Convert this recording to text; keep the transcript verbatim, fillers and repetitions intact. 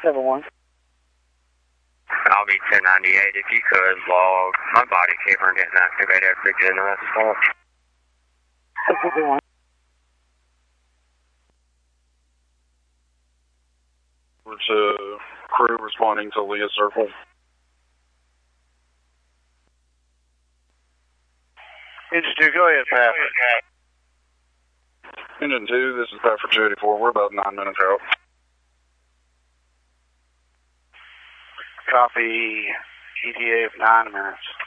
seven one. I'll be ten ninety-eight. If you could log my body camera getting activated for general assault. seven one. Over to crew responding to Leah Circle. Engine two, go ahead, Pat. Engine two, this is Pat for two eighty-four. We're about nine minutes out. Copy. E T A of nine minutes.